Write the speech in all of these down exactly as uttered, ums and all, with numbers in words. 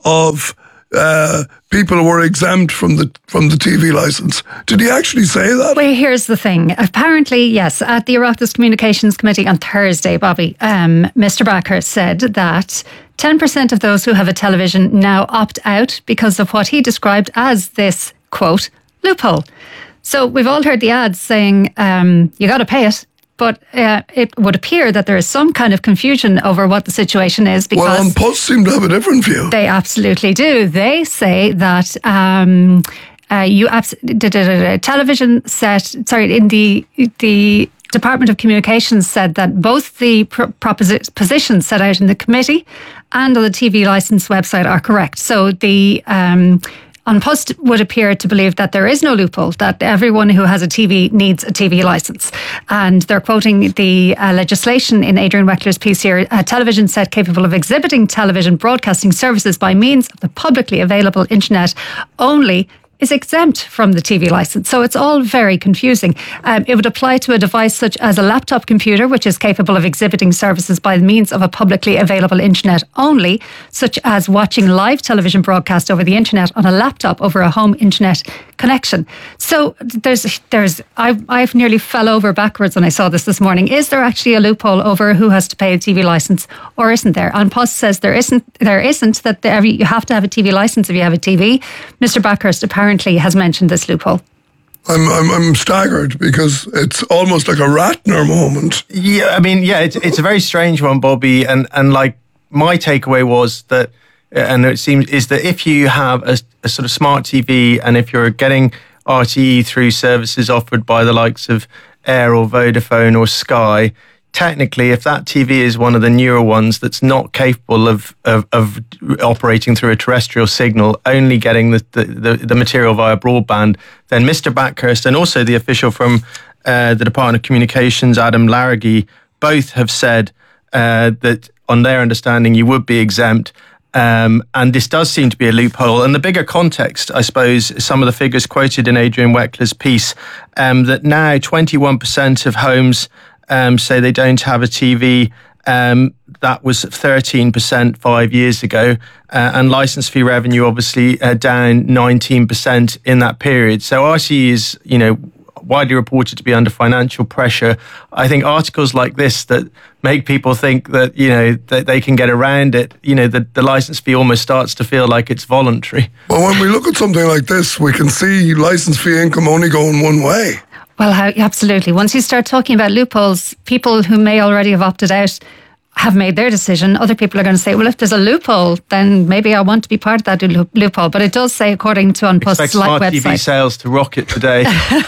of uh, people who were exempt from the from the T V licence. Did he actually say that? Well, here's the thing. Apparently, yes, at the Oireachtas Communications Committee on Thursday, Bobby, um, Mister Backhurst said that ten percent of those who have a television now opt out because of what he described as this, quote, loophole. So we've all heard the ads saying um, you got to pay it. But uh, it would appear that there is some kind of confusion over what the situation is because... Well, An Post seem to have a different view. They absolutely do. They say that um, uh, you abs- did a television set... Sorry, in the the Department of Communications said that both the pro- proposi- positions set out in the committee and on the T V licence website are correct. So the... Um, An Post would appear to believe that there is no loophole, that everyone who has a T V needs a T V licence. And they're quoting the uh, legislation in Adrian Weckler's piece here, a television set capable of exhibiting television broadcasting services by means of the publicly available internet only is exempt from the T V licence. So it's all very confusing. Um, it would apply to a device such as a laptop computer, which is capable of exhibiting services by means of a publicly available internet only, such as watching live television broadcast over the internet on a laptop over a home internet connection. So there's, there's, I, I've nearly fell over backwards when I saw this this morning. Is there actually a loophole over who has to pay a T V licence, or isn't there? An Post says there isn't. There isn't. That there, you have to have a T V licence if you have a T V. Mister Backhurst apparently has mentioned this loophole. I'm, I'm I'm staggered because it's almost like a Ratner moment. Yeah, I mean, yeah, it's it's a very strange one, Bobby, and and like my takeaway was that, and it seems is that if you have a, a sort of smart T V and if you're getting R T E through services offered by the likes of Air or Vodafone or Sky, technically, if that T V is one of the newer ones that's not capable of, of, of operating through a terrestrial signal, only getting the, the, the material via broadband, then Mister Backhurst and also the official from uh, the Department of Communications, Adam Larragee, both have said uh, that on their understanding you would be exempt. Um, and this does seem to be a loophole. And the bigger context, I suppose, some of the figures quoted in Adrian Weckler's piece, um, that now twenty-one percent of homes Um, say they don't have a T V. Um, that was thirteen percent five years ago. Uh, and licence fee revenue, obviously, uh, down nineteen percent in that period. So R T E is, you know, widely reported to be under financial pressure. I think articles like this that make people think that, you know, that they can get around it, you know, the, the licence fee almost starts to feel like it's voluntary. Well, when we look at something like this, we can see licence fee income only going one way. Well, how, absolutely. Once you start talking about loopholes, people who may already have opted out have made their decision. Other people are going to say, well, if there's a loophole, then maybe I want to be part of that loophole. But it does say, according to An Post's smart website... T V sales to rocket today.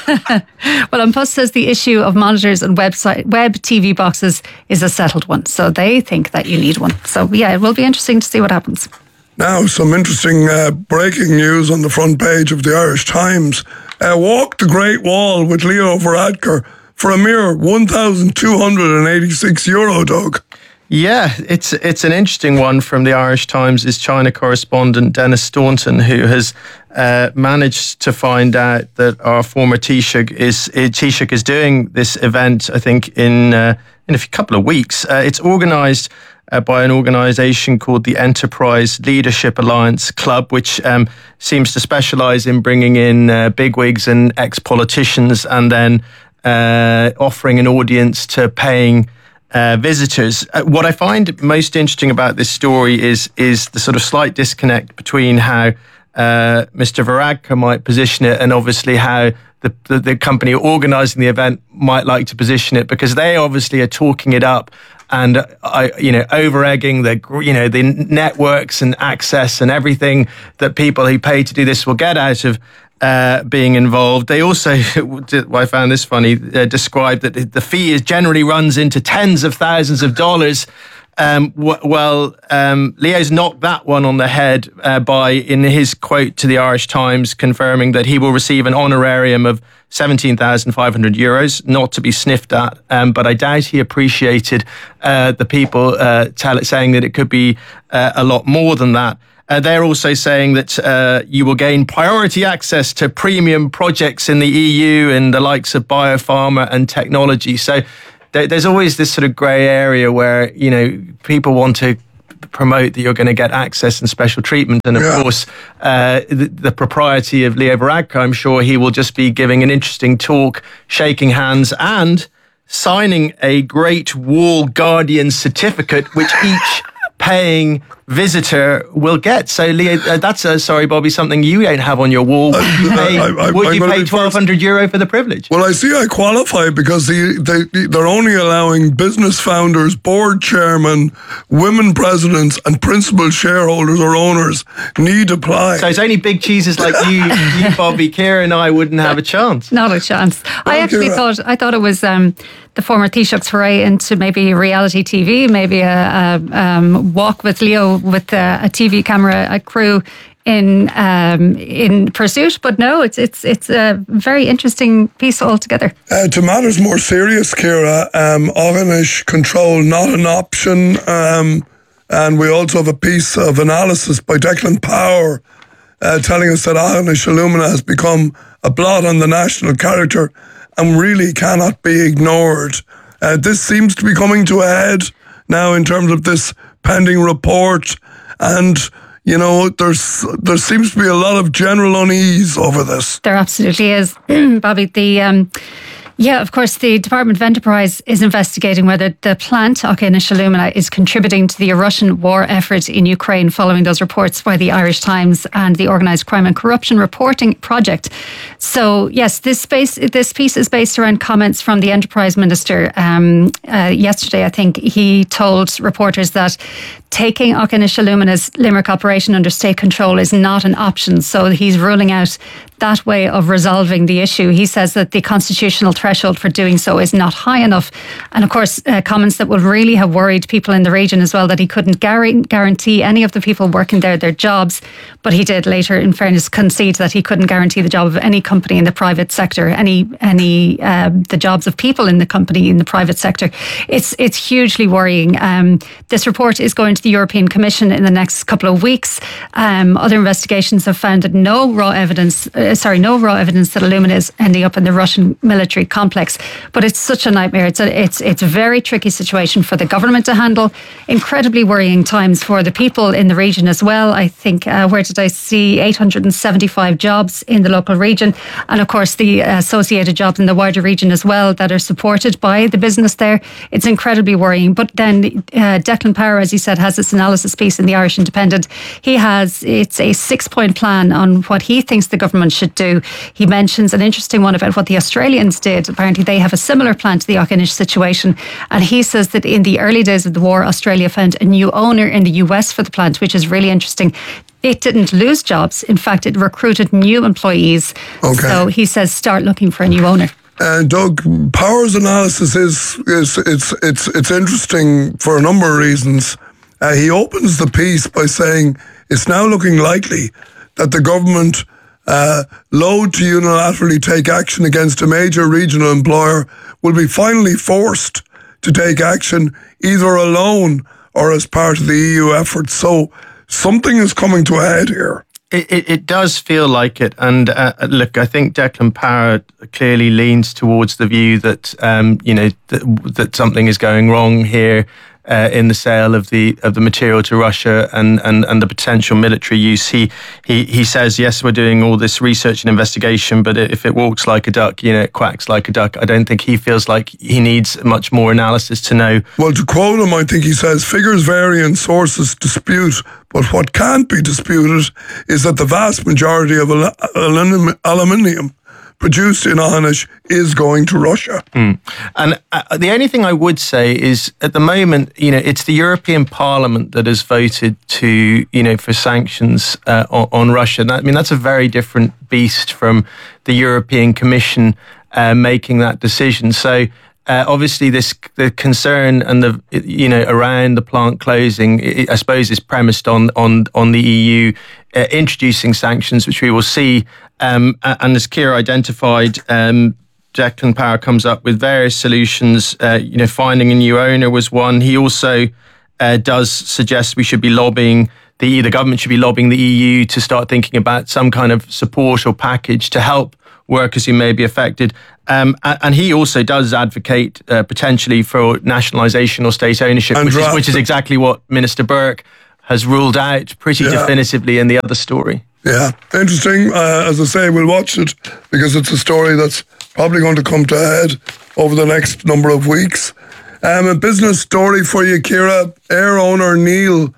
Well, An Post says the issue of monitors and website web T V boxes is a settled one. So they think that you need one. So, yeah, it will be interesting to see what happens. Now, some interesting uh, breaking news on the front page of the Irish Times. Uh, walk the Great Wall with Leo Varadkar for a mere one thousand two hundred eighty-six euro, Doug. Yeah, it's it's an interesting one from the Irish Times' China correspondent Dennis Staunton, who has uh, managed to find out that our former Taoiseach is Taoiseach is doing this event, I think, in uh, in a couple of weeks. Uh, it's organised Uh, by an organisation called the Enterprise Leadership Alliance Club, which um, seems to specialise in bringing in uh, bigwigs and ex-politicians and then uh, offering an audience to paying uh, visitors. Uh, what I find most interesting about this story is is the sort of slight disconnect between how uh, Mister Varadkar might position it and obviously how the, the, the company organising the event might like to position it, because they obviously are talking it up and, I, you know, over-egging the, you know, the networks and access and everything that people who pay to do this will get out of uh, being involved. They also, I found this funny, uh, described that the fee is generally runs into tens of thousands of dollars. Um, w- well, um, Leo's knocked that one on the head uh, by, in his quote to the Irish Times, confirming that he will receive an honorarium of seventeen thousand five hundred euros, not to be sniffed at. Um, but I doubt he appreciated uh, the people uh, tell it, saying that it could be uh, a lot more than that. Uh, they're also saying that uh, you will gain priority access to premium projects in the E U and the likes of biopharma and technology. So there's always this sort of grey area where, you know, people want to promote that you're going to get access and special treatment. And of yeah. course, uh, the, the propriety of Leo Varadkar, I'm sure he will just be giving an interesting talk, shaking hands and signing a Great Wall Guardian certificate, which each paying visitor will get. So, Leo, uh, that's, uh, sorry, Bobby, something you don't have on your wall. Would you pay, I, I, would you pay twelve hundred euro for the privilege? Well, I see I qualify because the, they, they're only allowing business founders, board chairmen, women presidents and principal shareholders or owners need apply. So it's only big cheeses like you, you Bobby, Ciara and I wouldn't have a chance. Not a chance. I actually Ciara. thought I thought it was um, the former Taoiseach's foray into maybe reality T V, maybe a, a um, walk with Leo with a, a T V camera, a crew in um, in pursuit. But no, it's it's it's a very interesting piece altogether. Uh, to matters more serious, Ciara, um, Aughanish control not an option, um, and we also have a piece of analysis by Declan Power uh, telling us that Aughanish Alumina has become a blot on the national character and really cannot be ignored. Uh, this seems to be coming to a head now in terms of this pending report, and you know there's there seems to be a lot of general unease over this. There absolutely is, Bobby. The um, yeah, of course, the Department of Enterprise is investigating whether the plant Aughanish Alumina is contributing to the Russian war effort in Ukraine, following those reports by the Irish Times and the Organised Crime and Corruption Reporting Project. So, yes, this space, this piece is based around comments from the Enterprise Minister. Um, uh, yesterday, I think he told reporters that taking Aughanish Alumina's Limerick operation under state control is not an option. So he's ruling out that way of resolving the issue. He says that the constitutional threshold for doing so is not high enough. And of course, uh, comments that would really have worried people in the region as well, that he couldn't gar- guarantee any of the people working there their jobs. But he did later, in fairness, concede that he couldn't guarantee the job of any company in the private sector, any any uh, the jobs of people in the company in the private sector. It's it's hugely worrying. Um, this report is going to the European Commission in the next couple of weeks. Um, other investigations have found that no raw evidence, uh, sorry, no raw evidence that alumina is ending up in the Russian military complex. But it's such a nightmare. It's a, it's it's a very tricky situation for the government to handle. Incredibly worrying times for the people in the region as well. I think uh, where did I see eight hundred seventy-five jobs in the local region, and of course the associated jobs in the wider region as well that are supported by the business there. It's incredibly worrying. But then uh, Declan Power, as you said, has this analysis piece in the Irish Independent. He has, it's a six-point plan on what he thinks the government should do. He mentions an interesting one about what the Australians did. Apparently they have a similar plan to the Aughanish situation, and he says that in the early days of the war, Australia found a new owner in the U S for the plant, which is really interesting. It didn't lose jobs. In fact, it recruited new employees. Okay. So he says start looking for a new owner. Uh, Doug, Power's analysis is, is it's it's it's interesting for a number of reasons. Uh, he opens the piece by saying it's now looking likely that the government uh, loath to unilaterally take action against a major regional employer will be finally forced to take action either alone or as part of the E U effort. So something is coming to a head here. It, it, it does feel like it. And uh, look, I think Declan Power clearly leans towards the view that, um, you know, th- that something is going wrong here uh, in the sale of the of the material to Russia and, and, and the potential military use. He, he he says, yes, we're doing all this research and investigation, but if it walks like a duck, you know, it quacks like a duck. I don't think he feels like he needs much more analysis to know. Well, to quote him, I think he says, figures vary and sources dispute, but what can't be disputed is that the vast majority of al- alum- aluminium produced in Aughanish is going to Russia. Mm. And uh, the only thing I would say is at the moment, you know, it's the European Parliament that has voted to, you know, for sanctions uh, on, on Russia. That, I mean, that's a very different beast from the European Commission uh, making that decision. So Uh, obviously, this the concern and the you know around the plant closing, it, I suppose, is premised on on on the E U uh, introducing sanctions, which we will see. Um, and as Ciara identified, um, Declan Power comes up with various solutions. Uh, you know, finding a new owner was one. He also uh, does suggest we should be lobbying the the government should be lobbying the E U to start thinking about some kind of support or package to help workers who may be affected. Um, and he also does advocate uh, potentially for nationalisation or state ownership, which is, which is exactly what Minister Burke has ruled out pretty yeah. definitively in the other story. Yeah, interesting. Uh, as I say, we'll watch it because it's a story that's probably going to come to a head over the next number of weeks. Um, a business story for you, Ciara. Air owner Neil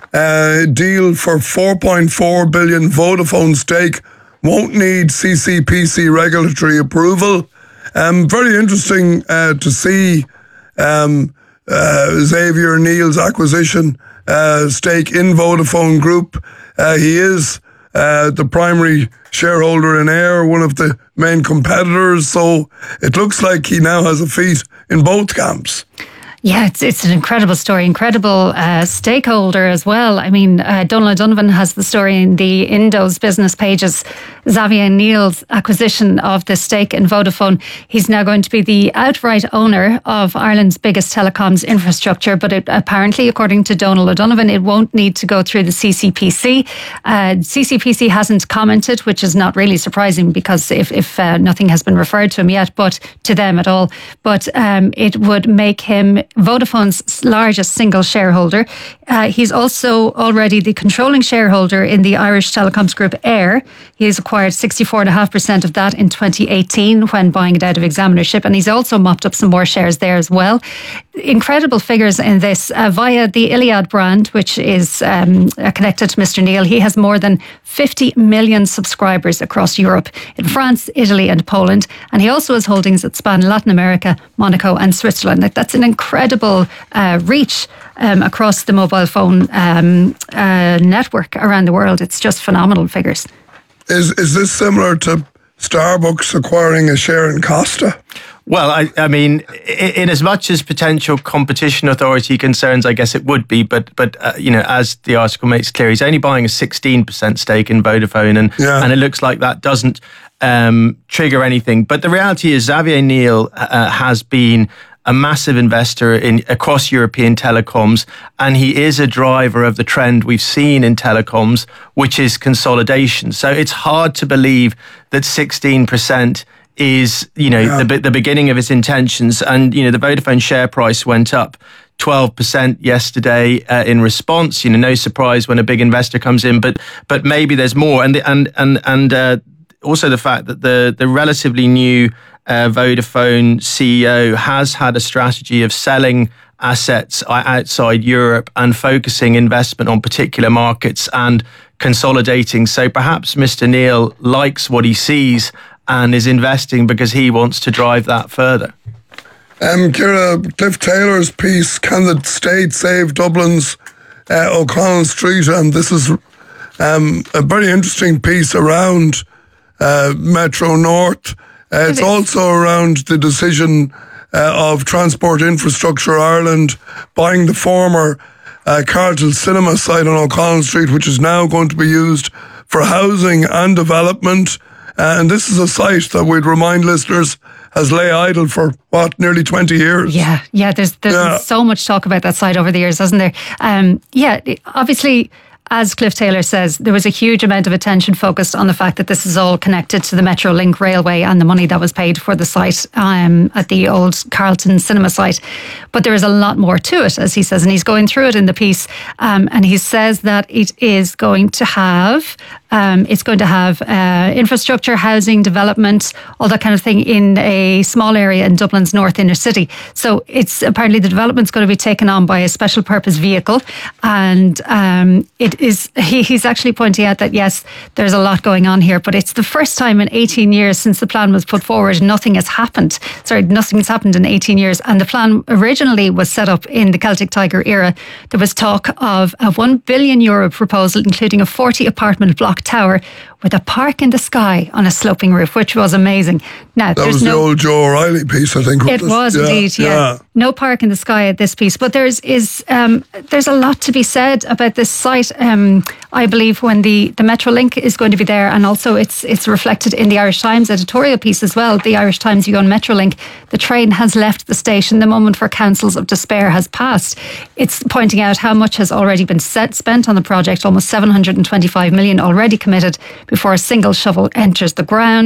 uh, deal for four point four billion Vodafone stake won't need C C P C regulatory approval. Um, very interesting uh, to see um, uh, Xavier Neil's acquisition uh, stake in Vodafone Group. Uh, he is uh, the primary shareholder in Air, one of the main competitors. So it looks like he now has a feet in both camps. Yeah, it's it's an incredible story, incredible uh, stakeholder as well. I mean, uh, Donald O'Donovan has the story in the Indo's business pages. Xavier Neil's acquisition of the stake in Vodafone. He's now going to be the outright owner of Ireland's biggest telecoms infrastructure. But it, apparently, according to Donald O'Donovan, it won't need to go through the C C P C. Uh, C C P C hasn't commented, which is not really surprising because if, if uh, nothing has been referred to him yet, but to them at all. But um, it would make him Vodafone's largest single shareholder. Uh, he's also already the controlling shareholder in the Irish telecoms group Air. He's acquired sixty-four point five percent of that in twenty eighteen when buying it out of examinership, and he's also mopped up some more shares there as well. Incredible figures in this. Uh, via the Iliad brand, which is um, connected to Mister Neil, he has more than fifty million subscribers across Europe, in France, Italy and Poland, and he also has holdings that span Latin America, Monaco and Switzerland. Like, that's an incredible uh, reach um, across the mobile phone um, uh, network around the world. It's just phenomenal figures. Is is this similar to Starbucks acquiring a share in Costa? Well, I, I mean, in as much as potential competition authority concerns, I guess it would be. But, but uh, you know, as the article makes clear, he's only buying a sixteen percent stake in Vodafone, and yeah. and it looks like that doesn't um, trigger anything. But the reality is, Xavier Neil uh, has been a massive investor in across European telecoms, and he is a driver of the trend we've seen in telecoms, which is consolidation. So it's hard to believe that sixteen percent is, you know, yeah. the the beginning of his intentions. And, you know, the Vodafone share price went up twelve percent yesterday uh, in response. You know, no surprise when a big investor comes in, but but maybe there's more. And the, and and and uh, also the fact that the the relatively new Uh, Vodafone C E O has had a strategy of selling assets outside Europe and focusing investment on particular markets and consolidating. So perhaps Mister Neil likes what he sees and is investing because he wants to drive that further. Um, Ciara, Cliff Taylor's piece, Can the State Save Dublin's uh, O'Connell Street? And this is um, a very interesting piece around uh, Metro North. Uh, it's also around the decision uh, of Transport Infrastructure Ireland buying the former uh, Carlton Cinema site on O'Connell Street, which is now going to be used for housing and development. Uh, and this is a site that we'd remind listeners has lay idle for, what, nearly twenty years? Yeah, yeah, there's, there's yeah. so much talk about that site over the years, hasn't there? Um, yeah, obviously, as Cliff Taylor says, there was a huge amount of attention focused on the fact that this is all connected to the Metrolink Railway and the money that was paid for the site um, at the old Carlton Cinema site. But there is a lot more to it, as he says, and he's going through it in the piece. Um, and he says that it is going to have, um, it's going to have uh, infrastructure, housing, development, all that kind of thing in a small area in Dublin's North Inner City. So it's apparently the development's going to be taken on by a special purpose vehicle, and um, it is he, he's actually pointing out that yes, there's a lot going on here, but it's the first time in eighteen years since the plan was put forward, nothing has happened. Sorry, nothing's happened in eighteen years. And the plan originally was set up in the Celtic Tiger era. There was talk of a one billion euro proposal, including a forty apartment block tower with a park in the sky on a sloping roof, which was amazing. Now, that was no, the old Joe O'Reilly piece, I think. It was, was yeah, indeed, yeah. yeah. No park in the sky at this piece, but there's is um, there's a lot to be said about this site. Um, I believe when the, the Metrolink is going to be there, and also it's it's reflected in the Irish Times editorial piece as well. The Irish Times, you go on Metrolink, the train has left the station. The moment for councils of despair has passed. It's pointing out how much has already been set, spent on the project, almost seven hundred twenty-five million already committed before a single shovel enters the ground.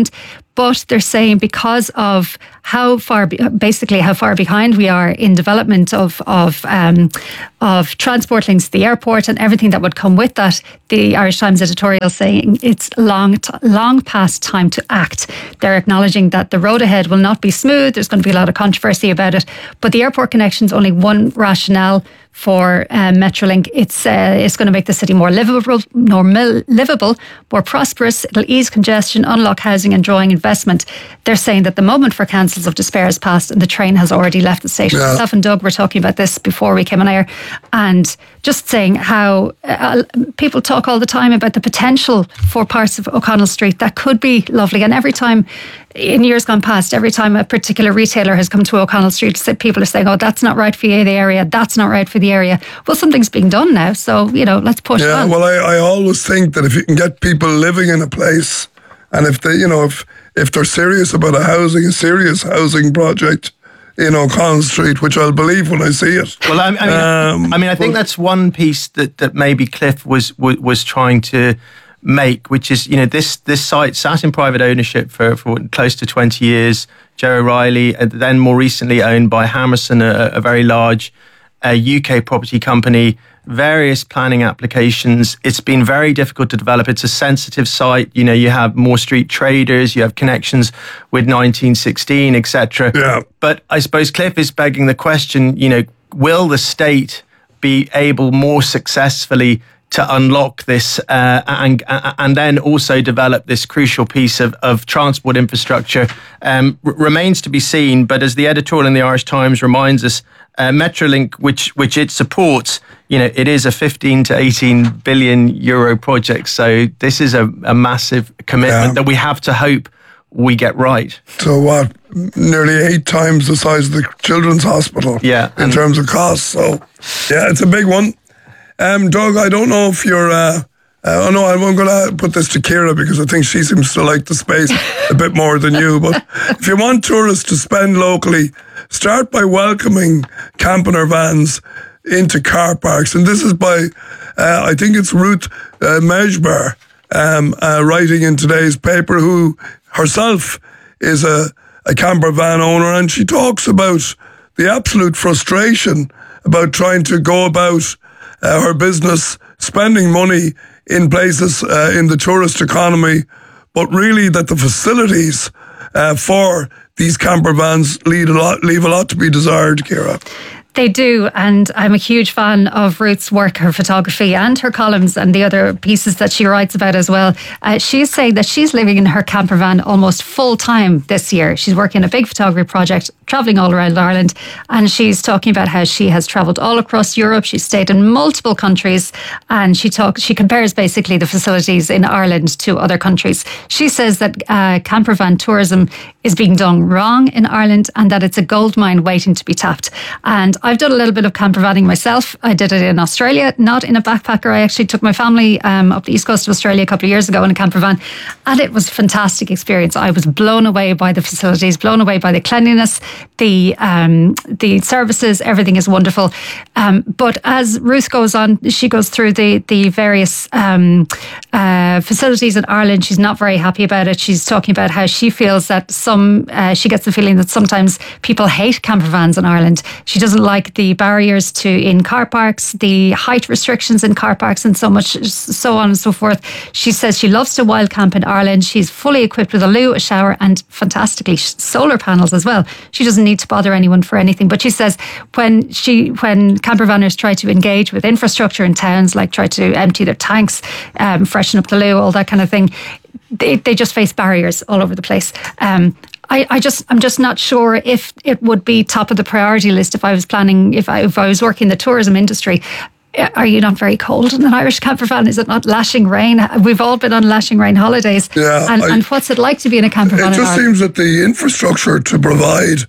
But they're saying because of how far, basically how far behind we are in development of of um, of transport links to the airport and everything that would come with that, the Irish Times editorial saying it's long, long past time to act. They're acknowledging that the road ahead will not be smooth. There's going to be a lot of controversy about it, but the airport connection is only one rationale for uh, Metrolink. It's uh, it's going to make the city more livable, more mil- livable, more prosperous. It'll ease congestion, unlock housing, and drawing investment. They're saying that the moment for councils of despair has passed, and the train has already left the station. Yeah. Myself and Doug were talking about this before we came on air, and just saying how uh, people talk all the time about the potential for parts of O'Connell Street that could be lovely, and every time. In years gone past, every time a particular retailer has come to O'Connell Street, people are saying, oh, that's not right for the area, that's not right for the area. Well, something's being done now, so, you know, let's push yeah, on. Yeah, well, I, I always think that if you can get people living in a place, and if they, you know, if, if they're serious about a housing, a serious housing project in O'Connell Street, which I'll believe when I see it. Well, I, I mean, um, I mean, I think that's one piece that, that maybe Cliff was, was, was trying to make, which is, you know, this this site sat in private ownership for, for close to twenty years. Joe O'Reilly, and then more recently owned by Hammerson, a, a very large uh, U K property company, various planning applications. It's been very difficult to develop. It's a sensitive site. You know, you have Moore Street traders, you have connections with nineteen sixteen, et cetera. Yeah. But I suppose Cliff is begging the question, you know, will the state be able more successfully to unlock this uh, and and then also develop this crucial piece of, of transport infrastructure um, r- remains to be seen. But as the editorial in the Irish Times reminds us, uh, Metrolink, which which it supports, you know, it is a fifteen to eighteen billion euro project. So this is a, a massive commitment yeah. that we have to hope we get right. So what? Nearly eight times the size of the Children's Hospital yeah, in terms of cost. So yeah, it's a big one. Um, Doug, I don't know if you're... Uh, uh, oh no, I'm going to put this to Ciara because I think she seems to like the space a bit more than you. But if you want tourists to spend locally, start by welcoming camper vans into car parks. And this is by, uh, I think it's Ruth uh, Mejbar, um, uh, writing in today's paper, who herself is a, a camper van owner. And she talks about the absolute frustration about trying to go about Uh, her business, spending money in places uh, in the tourist economy, but really that the facilities uh, for these camper vans leave a lot, leave a lot to be desired, Ciara. They do, and I'm a huge fan of Ruth's work, her photography and her columns and the other pieces that she writes about as well. Uh, she's saying that she's living in her camper van almost full time this year. She's working on a big photography project, travelling all around Ireland, and she's talking about how she has travelled all across Europe. She's stayed in multiple countries, and she talks. She compares basically the facilities in Ireland to other countries. She says that uh, camper van tourism is being done wrong in Ireland, and that it's a gold mine waiting to be tapped. And I've done a little bit of camper vanning myself. I did it in Australia, not in a backpacker. I actually took my family um, up the east coast of Australia a couple of years ago in a camper van, and it was a fantastic experience. I was blown away by the facilities, blown away by the cleanliness, the um, the services. Everything is wonderful. Um, but as Ruth goes on, she goes through the the various um, uh, facilities in Ireland. She's not very happy about it. She's talking about how she feels that some uh, she gets the feeling that sometimes people hate camper vans in Ireland. She doesn't like the barriers to in car parks, the height restrictions in car parks, and so much, so on and so forth. She says she loves to wild camp in Ireland. She's fully equipped with a loo, a shower, and fantastically solar panels as well. She doesn't need to bother anyone for anything. But she says when she when camper vanners try to engage with infrastructure in towns, like try to empty their tanks, um, freshen up the loo, all that kind of thing, they they just face barriers all over the place. Um, I, I just, I'm just not sure if it would be top of the priority list if I was planning, if I, if I was working in the tourism industry. Are you not very cold in an Irish camper van? Is it not lashing rain? We've all been on lashing rain holidays. Yeah, and, I, and what's it like to be in a camper van? It just seems that the infrastructure to provide,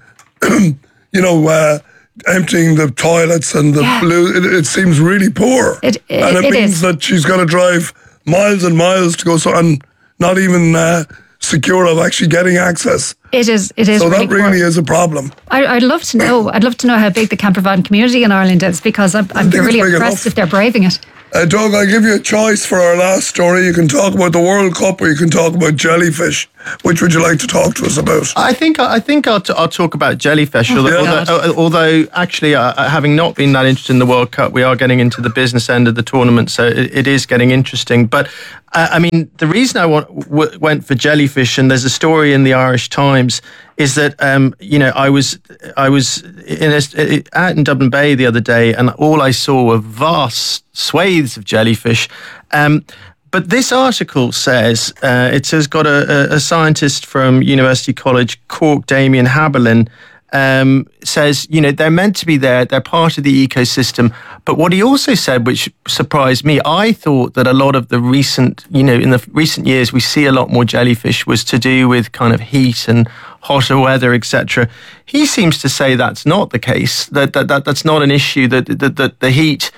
you know, uh, emptying the toilets and the yeah. blue, it, it seems really poor. It, it, and it, it means is. that she's got to drive miles and miles to go, so and not even uh, secure of actually getting access. It is. It is. So really that really poor. is a problem. I, I'd love to know. I'd love to know how big the camper van community in Ireland is, because I'm, I'm really impressed enough. if they're braving it. Uh, Doug, I'll give you a choice for our last story. You can talk about the World Cup or you can talk about jellyfish. Which would you like to talk to us about? I think I think I'll, t- I'll talk about jellyfish. Although, Yeah. although, although actually, uh, having not been that interested in the World Cup, we are getting into the business end of the tournament, so it, it is getting interesting. But uh, I mean, the reason I want, w- went for jellyfish, and there's a story in the Irish Times, is that um, you know I was I was in a, out in Dublin Bay the other day, and all I saw were vast swathes of jellyfish. Um, But this article says, uh, it has got a, a scientist from University College Cork, Damien Haberlin, um, says, you know, they're meant to be there, they're part of the ecosystem. But what he also said, which surprised me, I thought that a lot of the recent, you know, in the recent years, we see a lot more jellyfish was to do with kind of heat and hotter weather, et cetera. He seems to say that's not the case, that, that, that that's not an issue, that, that, that the heat...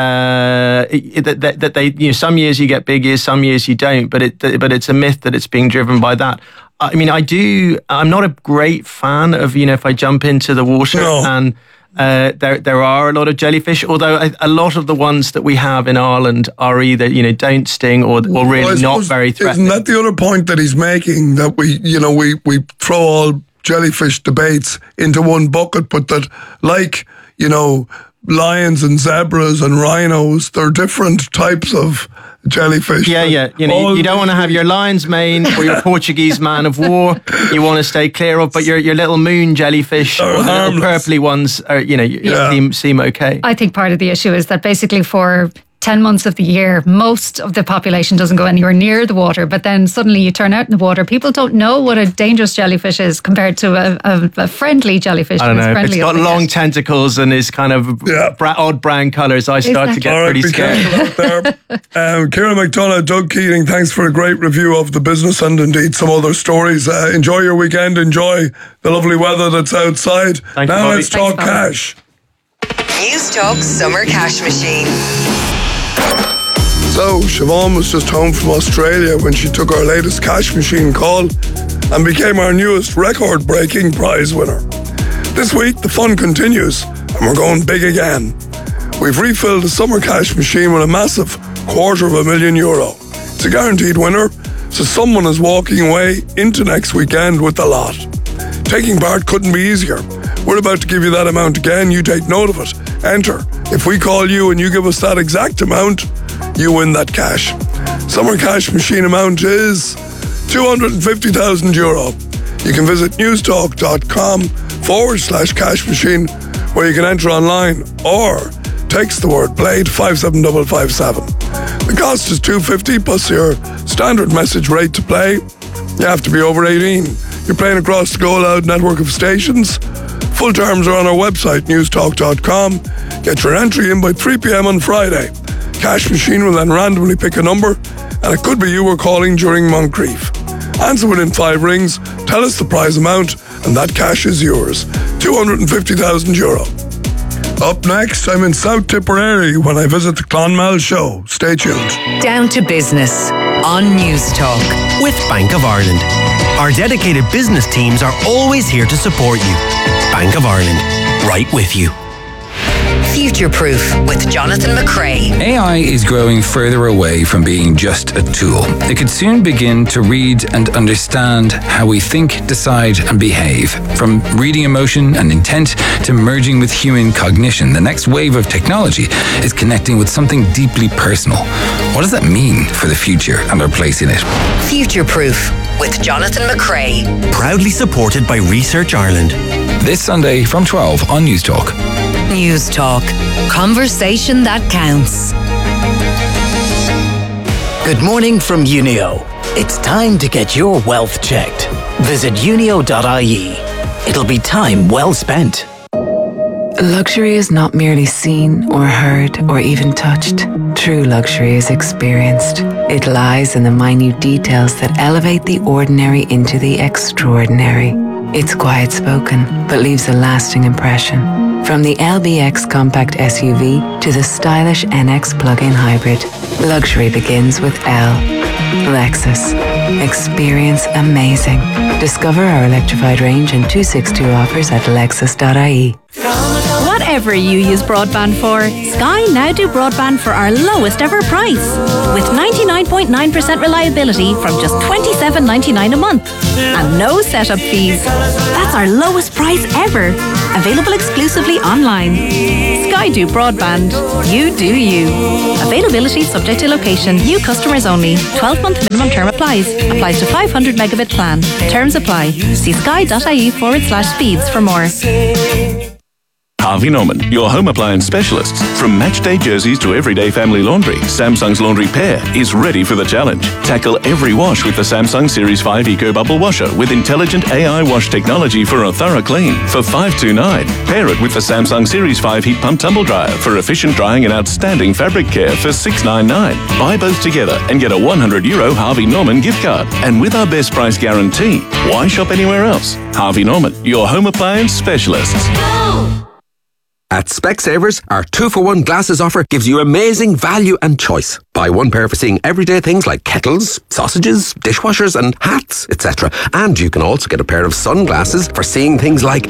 Uh, that, that, that they, you know, some years you get big years, some years you don't, but it, but it's a myth that it's being driven by that. I mean, I do, I'm not a great fan of, you know, if I jump into the water No. and uh, there, there are a lot of jellyfish, although a, a lot of the ones that we have in Ireland are either, you know, don't sting or, or really Well, I not suppose, very threatening. Isn't that the other point that he's making, that we, you know, we, we throw all jellyfish debates into one bucket, but that, like, you know, lions and zebras and rhinos, they're different types of jellyfish. Yeah, yeah. You know, All- you, you don't want to have your lion's mane or your Portuguese man of war. You want to stay clear of, but your your little moon jellyfish Are or the little harmless. purpley ones are, you know, you Yeah. seem seem okay. I think part of the issue is that basically for ten months of the year, most of the population doesn't go anywhere near the water, but then suddenly you turn out in the water, people don't know what a dangerous jellyfish is compared to a, a, a friendly jellyfish. I don't that's know. If it's friendly got as they long get. tentacles and is kind of Yeah. bra- odd brown colours, I start to Exactly. get All right, pretty be scared. careful out there. Um, Ciara McDonough, Doug Keating, thanks for a great review of the business and indeed some other stories. Uh, enjoy your weekend. Enjoy the lovely weather that's outside. Thank you, now Bobby. let's Thanks, talk Bobby. cash. News Talk Summer Cash Machine. So, Siobhan was just home from Australia when she took our latest cash machine call and became our newest record-breaking prize winner. This week, the fun continues and we're going big again. We've refilled the summer cash machine with a massive quarter of a million euro. It's a guaranteed winner, so someone is walking away into next weekend with the lot. Taking part couldn't be easier. We're about to give you that amount again. You take note of it. Enter. If we call you and you give us that exact amount, you win that cash. Summer cash machine amount is two hundred fifty thousand euro. You can visit newstalk.com forward slash cash machine where you can enter online or text the word play to five seven five five seven. The cost is two hundred fifty plus your standard message rate to play. You have to be over eighteen. You're playing across the Go Loud network of stations. Full terms are on our website, newstalk dot com. Get your entry in by three p.m. on Friday. Cash machine will then randomly pick a number, and it could be you we're calling during Moncrief. Answer within five rings, tell us the prize amount, and that cash is yours. two hundred fifty thousand euro. Up next, I'm in South Tipperary when I visit the Clonmel show. Stay tuned. Down to business on News Talk. With Bank of Ireland. Our dedicated business teams are always here to support you. Bank of Ireland, right with you. Future Proof with Jonathan McCrae. A I is growing further away from being just a tool. It could soon begin to read and understand how we think, decide, and behave. From reading emotion and intent to merging with human cognition, the next wave of technology is connecting with something deeply personal. What does that mean for the future and our place in it? Future Proof with Jonathan McCrae. Proudly supported by Research Ireland. This Sunday from twelve on News Talk. News Talk. Conversation that counts. Good morning from Unio. It's time to get your wealth checked. Visit unio dot I E. It'll be time well spent. Luxury is not merely seen or heard or even touched. True luxury is experienced. It lies in the minute details that elevate the ordinary into the extraordinary. It's quiet spoken, but leaves a lasting impression. From the L B X compact S U V to the stylish N X plug-in hybrid, luxury begins with L. Lexus. Experience amazing. Discover our electrified range and two sixty-two offers at lexus dot I E. Whatever whatever you use broadband for, Sky now do broadband for our lowest ever price. With ninety-nine point nine percent reliability from just twenty-seven ninety-nine a month. And no setup fees. That's our lowest price ever. Available exclusively online. Sky do broadband. You do you. Availability subject to location. New customers only. twelve month minimum term applies. Applies to five hundred megabit plan. Terms apply. See sky.ie forward slash speeds for more. Harvey Norman, your home appliance specialists. From matchday jerseys to everyday family laundry, Samsung's Laundry Pair is ready for the challenge. Tackle every wash with the Samsung Series five Eco Bubble Washer with intelligent A I wash technology for a thorough clean for five hundred twenty-nine dollars. Pair it with the Samsung Series five Heat Pump Tumble Dryer for efficient drying and outstanding fabric care for six hundred ninety-nine dollars. Buy both together and get a one hundred euro Harvey Norman gift card. And with our best price guarantee, why shop anywhere else? Harvey Norman, your home appliance specialists. Go! At Specsavers, our two for one glasses offer gives you amazing value and choice. Buy one pair for seeing everyday things like kettles, sausages, dishwashers and hats, et cetera. And you can also get a pair of sunglasses for seeing things like...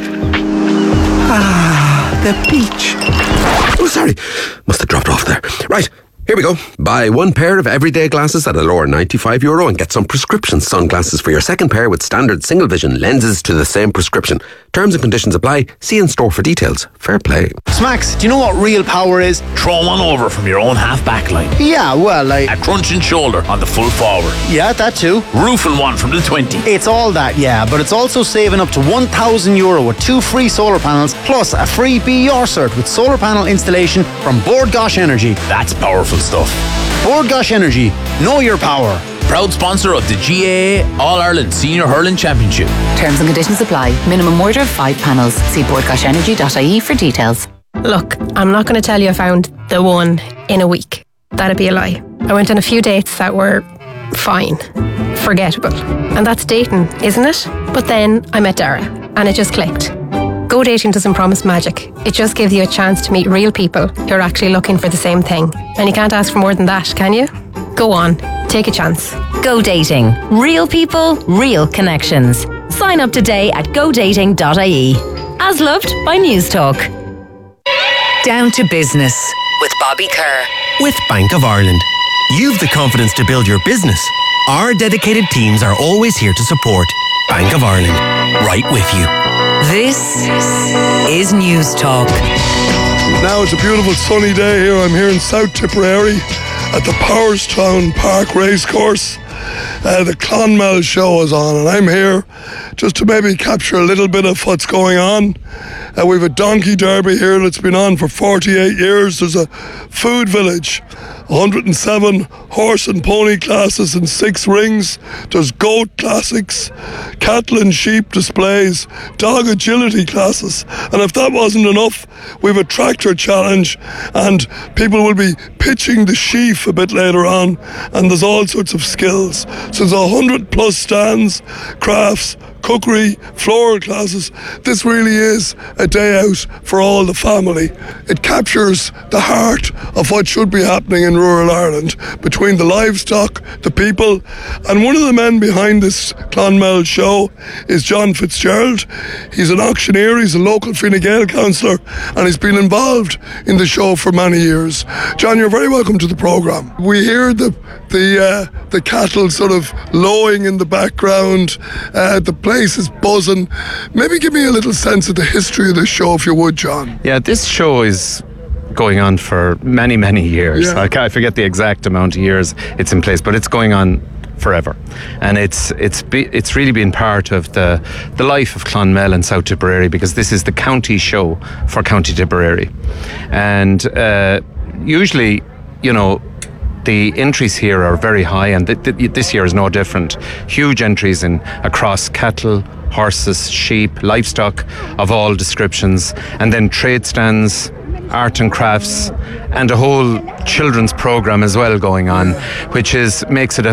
Ah, the beach. Oh, sorry. Must have dropped off there. Right. Here we go. Buy one pair of everyday glasses at a lower ninety-five euro and get some prescription sunglasses for your second pair with standard single vision lenses to the same prescription. Terms and conditions apply. See in store for details. Fair play. Smacks, do you know what real power is? Throw one over from your own half back line. Yeah, well, like... A crunching shoulder on the full forward. Yeah, that too. Roofing one from the twenty. It's all that, yeah, but it's also saving up to one thousand euro with two free solar panels plus a free Be Your cert with solar panel installation from Bord Gáis Energy. That's powerful stuff. Bord Gáis Energy, know your power. Proud sponsor of the G A A All-Ireland Senior Hurling Championship. Terms and conditions apply. Minimum order of five panels. See bord gash energy dot I E for details. Look, I'm not going to tell you I found the one in a week. That'd be a lie. I went on a few dates that were fine, forgettable. And that's dating, isn't it? But then I met Dara and it just clicked. Go dating doesn't promise magic. It just gives you a chance to meet real people who are actually looking for the same thing. And you can't ask for more than that, can you? Go on, take a chance. Go dating. Real people, real connections. Sign up today at go dating dot I E. As loved by News Talk. Down to business with Bobby Kerr. With Bank of Ireland. You've the confidence to build your business. Our dedicated teams are always here to support. Bank of Ireland. Right with you. This is News Talk. Now it's a beautiful sunny day here. I'm here in South Tipperary at the Powerstown Park Racecourse. Uh, the Clonmel show is on and I'm here just to maybe capture a little bit of what's going on. Uh, we have a donkey derby here that's been on for forty-eight years. There's a food village, one hundred seven horse and pony classes in six rings. There's goat classics, cattle and sheep displays, dog agility classes. And if that wasn't enough, we have a tractor challenge and people will be pitching the sheaf a bit later on, and there's all sorts of skills. So there's one hundred plus stands, crafts, cookery, floral classes. This really is a day out for all the family. It captures the heart of what should be happening in rural Ireland between the livestock, the people, and one of the men behind this Clonmel show is John Fitzgerald. He's an auctioneer, he's a local Fine Gael councillor, and he's been involved in the show for many years. John, you're very welcome to the programme. We hear the the uh, the cattle sort of lowing in the background. Uh, the place is buzzing. Maybe give me a little sense of the history of the show, if you would, John. Yeah, this show is going on for many, many years. Yeah. I, I forget the exact amount of years it's in place, but it's going on forever, and it's it's be, it's really been part of the the life of Clonmel and South Tipperary, because this is the county show for County Tipperary, and uh, usually, you know, the entries here are very high, and th- th- this year is no different. Huge entries in across cattle, horses, sheep, livestock of all descriptions, and then trade stands, art and crafts, and a whole children's program as well going on, which is makes it a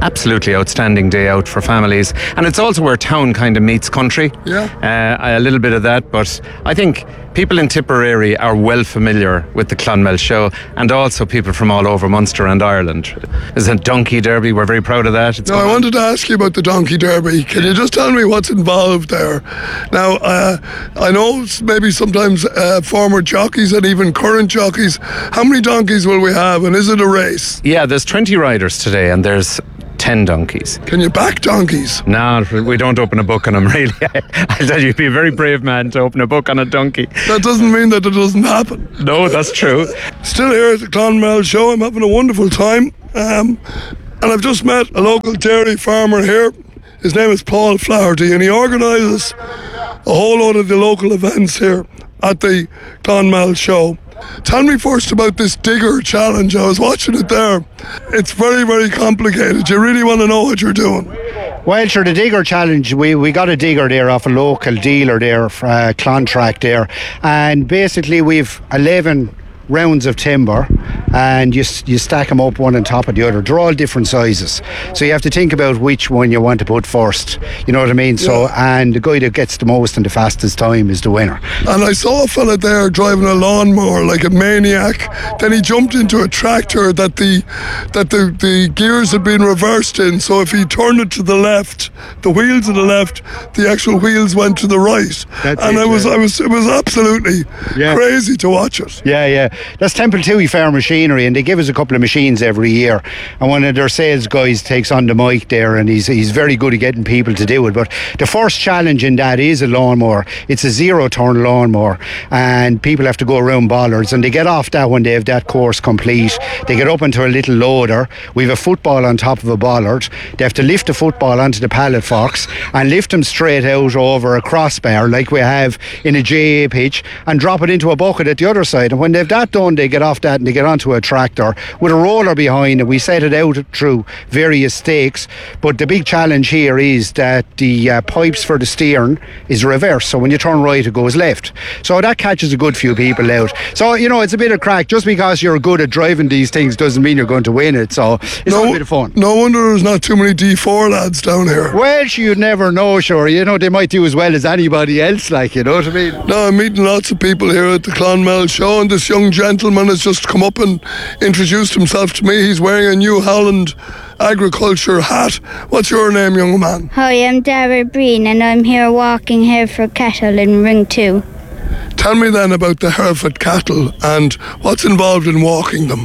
absolutely outstanding day out for families. And it's also where town kind of meets country. Yeah. Uh, a little bit of that, but I think people in Tipperary are well familiar with the Clonmel show, and also people from all over Munster and Ireland. There's a Donkey Derby, we're very proud of that. It's no, I wanted to ask you about the Donkey Derby. Can you just tell me what's involved there? Now, uh, I know maybe sometimes uh, former jockeys and even current jockeys. How many donkeys will we have, and is it a race? Yeah, there's twenty riders today, and there's ten donkeys. Can you back donkeys? No, we don't open a book on them, really. I'll tell you, you'd be a very brave man to open a book on a donkey. That doesn't mean that it doesn't happen. No, that's true. Still here at the Clonmel show. I'm having a wonderful time. Um, and I've just met a local dairy farmer here. His name is Paul Flaherty, and he organises a whole load of the local events here at the Clonmel show. Tell me first about this digger challenge. I was watching it there. It's very, very complicated. You really want to know what you're doing. Well, sure, the digger challenge, we, we got a digger there off a local dealer there, uh, Clontrack there. And basically we've eleven rounds of timber, and you you stack them up one on top of the other. They're all different sizes, so you have to think about which one you want to put first. You know what I mean? Yeah. So, and the guy that gets the most and the fastest time is the winner. And I saw a fella there driving a lawnmower like a maniac. Then he jumped into a tractor that the that the, the gears had been reversed in. So if he turned it to the left, the wheels to the left, the actual wheels went to the right. That's and it, I was yeah. I was it was absolutely yeah. crazy to watch it. Yeah, yeah. That's Templetuohy Fair Machinery, and they give us a couple of machines every year. And one of their sales guys takes on the mic there, and he's he's very good at getting people to do it. But the first challenge in that is a lawnmower. It's a zero-turn lawnmower, and people have to go around bollards, and they get off that when they have that course complete. They get up into a little loader. We have a football on top of a bollard. They have to lift the football onto the pallet forks and lift them straight out over a crossbar like we have in a J A pitch, and drop it into a bucket at the other side. And when they've that done, they get off that and they get onto a tractor with a roller behind it. We set it out through various stakes, but the big challenge here is that the uh, pipes for the steering is reverse, so when you turn right it goes left, so that catches a good few people out. So you know, it's a bit of crack. Just because you're good at driving these things doesn't mean you're going to win it, so it's no, a bit of fun. No wonder there's not too many D four lads down here. Well, you'd never know, sure. You know, they might do as well as anybody else, like, you know what I mean? No, I'm meeting lots of people here at the Clonmel show, and this young gentleman has just come up and introduced himself to me. He's wearing a New Holland agriculture hat. What's your name, young man? Hi, I'm Dara Breen, and I'm here walking Hereford cattle in Ring two. Tell me then about the Hereford cattle and what's involved in walking them.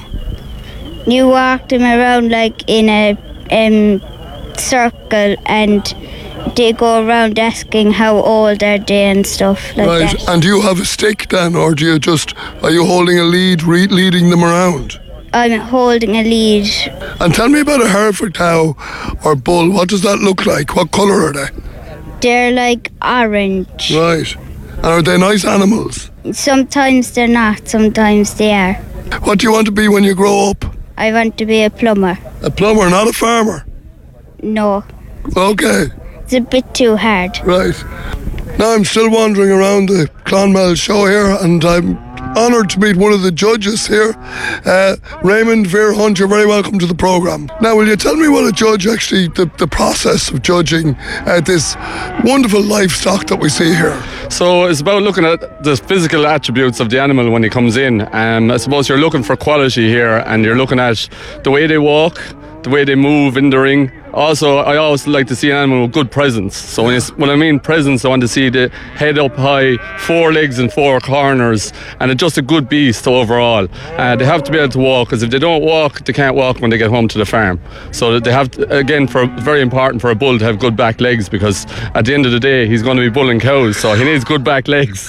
You walk them around like in a um, circle, and they go around asking how old are they and stuff like right. that. And do you have a stick then, or do you just, are you holding a lead, re- leading them around? I'm holding a lead. And tell me about a Hereford cow or bull. What does that look like? What colour are they? They're like orange. Right. And are they nice animals? Sometimes they're not, sometimes they are. What do you want to be when you grow up? I want to be a plumber. A plumber, not a farmer? No. Okay. It's a bit too hard. Right. Now I'm still wandering around the Clonmel show here, and I'm honoured to meet one of the judges here, uh, Raymond Veerhunt. You're very welcome to the programme. Now, will you tell me what a judge actually, the, the process of judging uh, this wonderful livestock that we see here? So it's about looking at the physical attributes of the animal when he comes in. Um, I suppose you're looking for quality here, and you're looking at the way they walk, the way they move in the ring. Also, I always like to see an animal with good presence. So when, when I mean presence, I want to see the head up high, four legs and four corners, and it's just a good beast overall. Uh, they have to be able to walk, because if they don't walk, they can't walk when they get home to the farm. So they have to, again, for very important for a bull to have good back legs, because at the end of the day, he's going to be bulling cows, so he needs good back legs.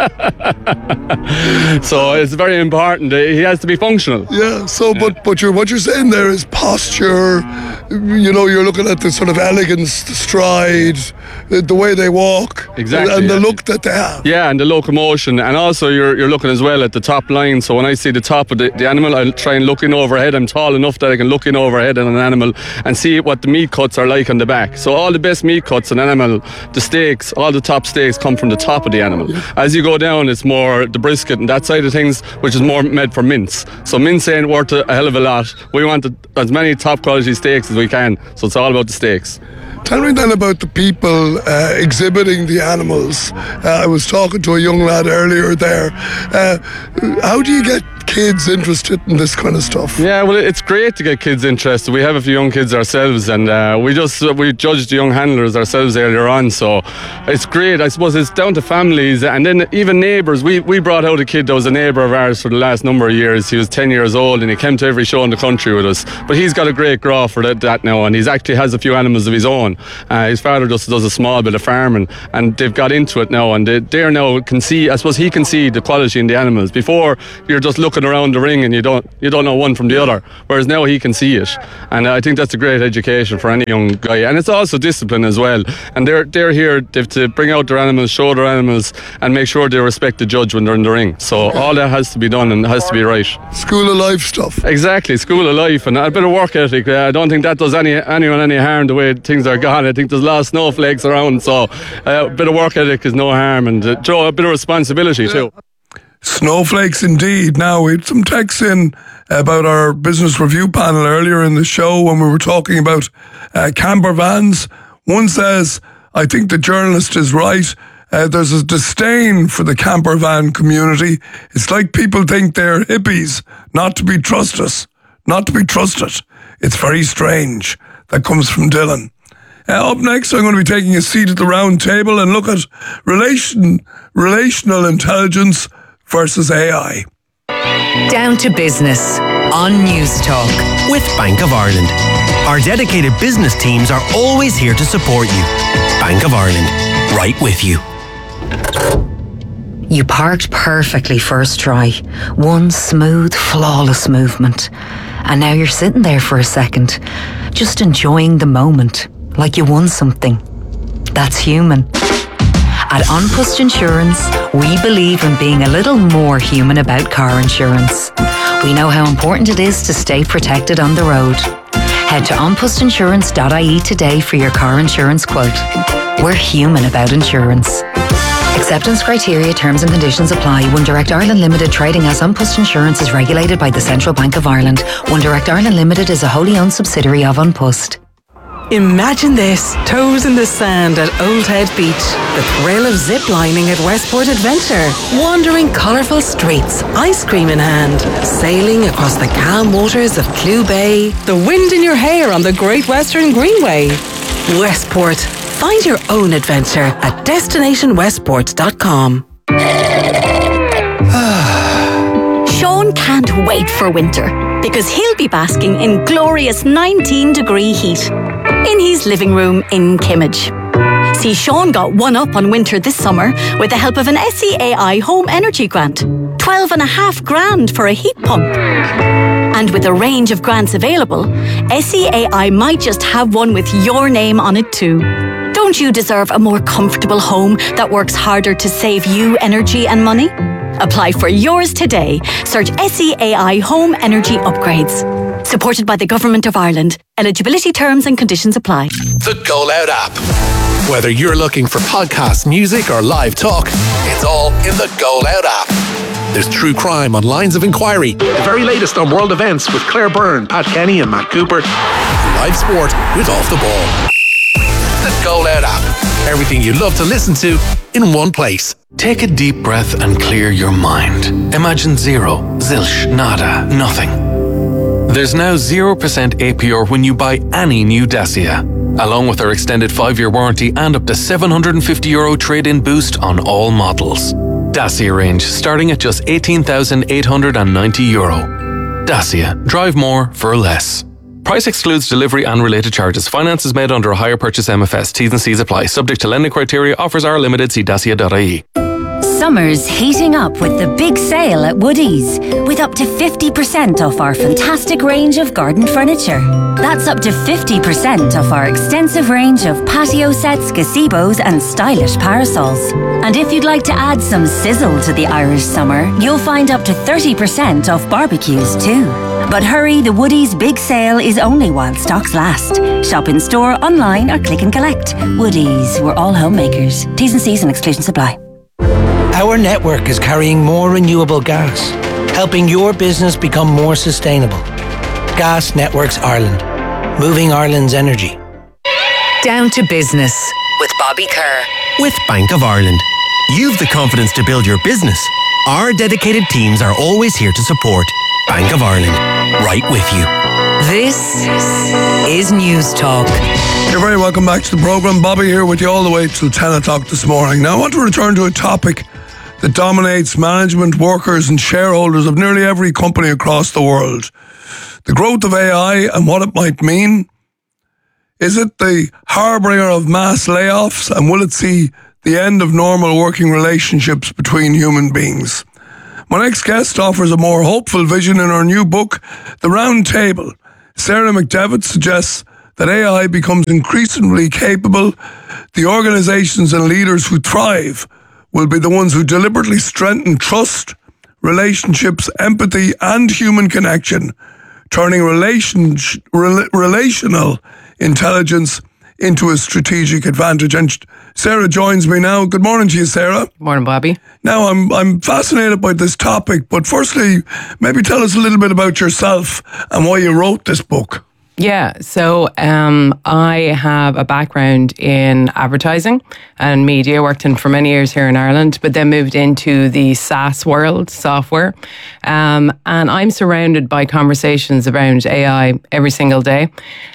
So it's very important. He has to be functional. Yeah. So, but but you're, what you're saying there is posture. You know, you're looking at the sort of elegance, the stride, the, the way they walk, Exactly, and the yeah. look that they have. Yeah, and the locomotion, and also you're you're looking as well at the top line. So when I see the top of the, the animal, I'll try and look in overhead. I'm tall enough that I can look in overhead on an animal and see what the meat cuts are like on the back. So all the best meat cuts on an animal, the steaks, all the top steaks come from the top of the animal. As you go down, it's more the brisket and that side of things, which is more made for mince. So mince ain't worth a hell of a lot. We want the, as many top quality steaks as we can. So it's all about the steaks. Tell me then about the people uh, exhibiting the animals. Uh, I was talking to a young lad earlier there. Uh, how do you get kids interested in this kind of stuff? Yeah, well, it's great to get kids interested. We have a few young kids ourselves, and uh, we just uh, we judged the young handlers ourselves earlier on. So it's great. I suppose it's down to families and then even neighbours. We we brought out a kid that was a neighbour of ours for the last number of years. He was ten years old and he came to every show in the country with us. But he's got a great graw for that, that now, and he's actually has a few animals of his own. Uh, his father just does a small bit of farming, and they've got into it now, and they they now can see. I suppose he can see the quality in the animals. Before, you're just looking around the ring and you don't you don't know one from the other, whereas now he can see it, and I think that's a great education for any young guy. And it's also discipline as well, and they're they're here they've to bring out their animals, show their animals, and make sure they respect the judge when they're in the ring. So all that has to be done and has to be right. School of life stuff. Exactly, school of life, and a bit of work ethic. I don't think that does any anyone any harm the way things are gone. I think there's a lot of snowflakes around, so uh, a bit of work ethic is no harm, and uh, Joe, a bit of responsibility too. Snowflakes indeed. Now, we had some texts in about our business review panel earlier in the show when we were talking about uh, camper vans. One says, I think the journalist is right. Uh, there's a disdain for the camper van community. It's like people think they're hippies, not to be trusted. Not to be trusted. It's very strange. That comes from Dylan. Uh, up next, I'm going to be taking a seat at the round table and look at relation, relational intelligence versus A I. Down to business on News Talk with Bank of Ireland. Our dedicated business teams are always here to support you. Bank of Ireland, right with you. You parked perfectly first try. One smooth, flawless movement. And now you're sitting there for a second, just enjoying the moment, like you won something. That's human. At An Post Insurance, we believe in being a little more human about car insurance. We know how important it is to stay protected on the road. Head to an post insurance dot I E today for your car insurance quote. We're human about insurance. Acceptance criteria, terms and conditions apply. One Direct Ireland Limited trading as An Post Insurance is regulated by the Central Bank of Ireland. One Direct Ireland Limited is a wholly owned subsidiary of An Post. Imagine this, toes in the sand at Old Head Beach, the thrill of zip-lining at Westport Adventure, wandering colourful streets, ice cream in hand, sailing across the calm waters of Clew Bay, the wind in your hair on the Great Western Greenway. Westport. Find your own adventure at destination westport dot com. Sean can't wait for winter because he'll be basking in glorious nineteen degree heat in his living room in Kimmage. See, Sean got one up on winter this summer with the help of an S E A I Home Energy Grant. Twelve and a half grand for a heat pump. And with a range of grants available, S E A I might just have one with your name on it too. Don't you deserve a more comfortable home that works harder to save you energy and money? Apply for yours today. Search S E A I Home Energy Upgrades. Supported by the Government of Ireland. Eligibility terms and conditions apply. The Go Loud app. Whether you're looking for podcasts, music or live talk, it's all in the Go Loud app. There's true crime on Lines of Inquiry, the very latest on world events with Claire Byrne, Pat Kenny and Matt Cooper, live sport with Off the Ball. The Go Loud app. Everything you love to listen to in one place. Take a deep breath and clear your mind. Imagine zero, zilch, nada, nothing. There's now zero percent A P R when you buy any new Dacia, along with our extended five-year warranty and up to seven hundred fifty euro trade-in boost on all models. Dacia range starting at just eighteen thousand eight hundred ninety euro. Dacia. Drive more for less. Price excludes delivery and related charges. Finance is made under a hire purchase M F S. T's and C's apply. Subject to lending criteria. Offers are limited. See dacia dot I E. Summer's heating up with the big sale at Woodies, with up to fifty percent off our fantastic range of garden furniture. That's up to fifty percent off our extensive range of patio sets, gazebos and stylish parasols. And if you'd like to add some sizzle to the Irish summer, you'll find up to thirty percent off barbecues too. But hurry, the Woodies big sale is only while stocks last. Shop in store, online or click and collect. Woodies, we're all homemakers. T's and C's and exclusions apply. Our network is carrying more renewable gas, helping your business become more sustainable. Gas Networks Ireland, moving Ireland's energy. Down to business with Bobby Kerr. With Bank of Ireland. You've the confidence to build your business. Our dedicated teams are always here to support. Bank of Ireland, right with you. This is News Talk. You're very welcome back to the programme. Bobby here with you all the way till ten o'clock this morning. Now I want to return to a topic that dominates management, workers and shareholders of nearly every company across the world. The growth of A I and what it might mean. Is it the harbinger of mass layoffs, and will it see the end of normal working relationships between human beings? My next guest offers a more hopeful vision in her new book, The Round Table. Sarah McDevitt suggests that A I becomes increasingly capable. The organisations and leaders who thrive will be the ones who deliberately strengthen trust, relationships, empathy and human connection, turning relation, rel, relational intelligence into a strategic advantage. And Sarah joins me now. Good morning to you, Sarah. Good morning, Bobby. Now, I'm I'm fascinated by this topic, but firstly, maybe tell us a little bit about yourself and why you wrote this book. Yeah, so um, I have a background in advertising and media, worked in for many years here in Ireland, but then moved into the SaaS world, software. Um, and I'm surrounded by conversations around A I every single day.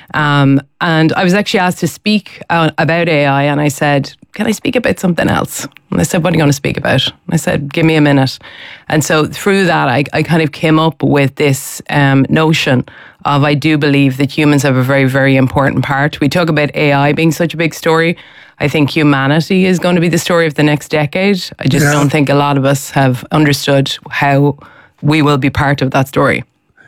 Um, and I was actually asked to speak uh, about A I, and I said, can I speak about something else? And they said, what are you going to speak about? And I said, give me a minute. And so through that, I, I kind of came up with this um, notion of, I do believe that humans have a very, very important part. We talk about A I being such a big story. I think humanity is going to be the story of the next decade. I just yeah. don't think a lot of us have understood how we will be part of that story.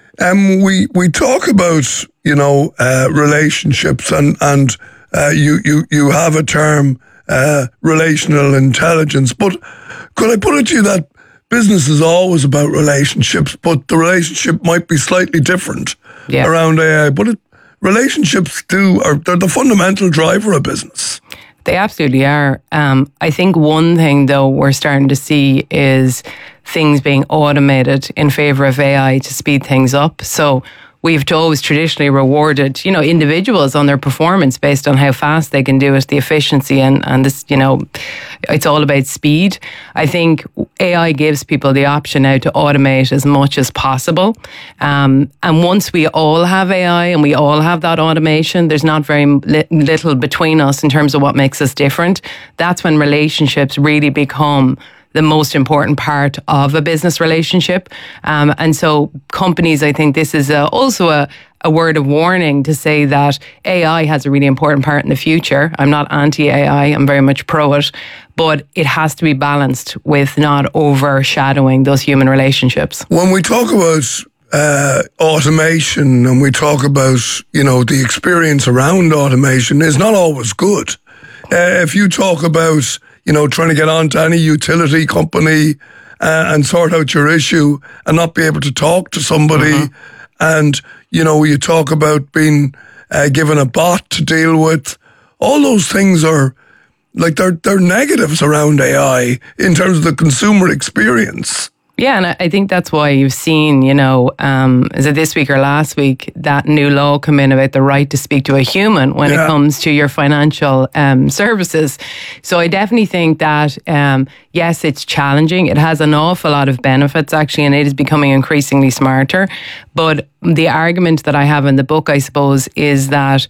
Um, we we talk about, you know, uh, relationships, and and uh, you you you have a term, uh, relational intelligence. But could I put it to you that business is always about relationships, but the relationship might be slightly different yeah. around A I. But it, relationships do are they're the fundamental driver of business. They absolutely are. Um, I think one thing, though, we're starting to see is things being automated in favour of A I to speed things up. So we've always traditionally rewarded, you know, individuals on their performance based on how fast they can do it, the efficiency, and, and this, you know, it's all about speed. I think A I gives people the option now to automate as much as possible. Um, and once we all have A I and we all have that automation, there's not very li- little between us in terms of what makes us different. That's when relationships really become the most important part of a business relationship. Um, and so companies, I think this is a, also a, a word of warning to say that A I has a really important part in the future. I'm not anti-A I, I'm very much pro it, but it has to be balanced with not overshadowing those human relationships. When we talk about uh, automation and we talk about, you know, the experience around automation is not always good. Uh, if you talk about, you know, trying to get onto any utility company uh, and sort out your issue and not be able to talk to somebody. Mm-hmm. And, you know, you talk about being uh, given a bot to deal with. All those things are, like, they're, they're negatives around A I in terms of the consumer experience. Yeah, and I think that's why you've seen, you know, um, is it this week or last week, that new law come in about the right to speak to a human when yeah. it comes to your financial um, services. So I definitely think that, um, yes, it's challenging. It has an awful lot of benefits, actually, and it is becoming increasingly smarter. But the argument that I have in the book, I suppose, is that